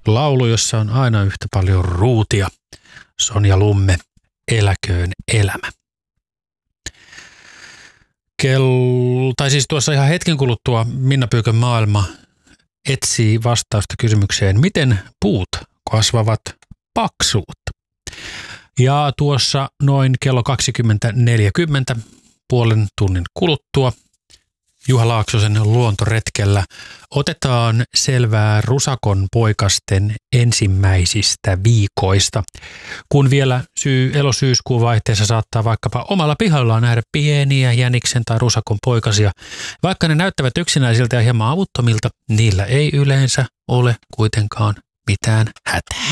laulu, jossa on aina yhtä paljon ruutia. Sonja Lumme, Eläköön elämä. Tuossa ihan hetken kuluttua Minna Pyykön maailma etsii vastausta kysymykseen, miten puut kasvavat paksuutta. Ja tuossa noin kello 20.40 puolen tunnin kuluttua Juha Laaksosen luontoretkellä otetaan selvää rusakon poikasten ensimmäisistä viikoista, kun vielä elo-syyskuun vaihteessa saattaa vaikkapa omalla pihallaan nähdä pieniä jäniksen tai rusakon poikasia. Vaikka ne näyttävät yksinäisiltä ja hieman avuttomilta, niillä ei yleensä ole kuitenkaan mitään hätää.